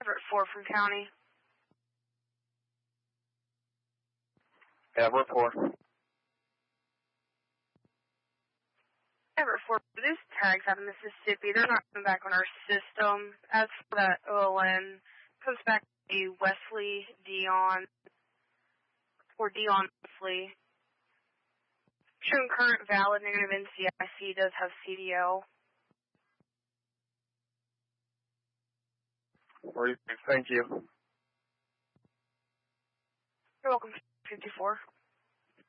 Everett 4 from County. Everett 4. Everett 4, these tags out of Mississippi, they're not coming back on our system. As for that OLN, comes back to Wesley Dion, or Dion Wesley. Showing current valid negative NCIC, does have CDL. Thank you. You're welcome, 54.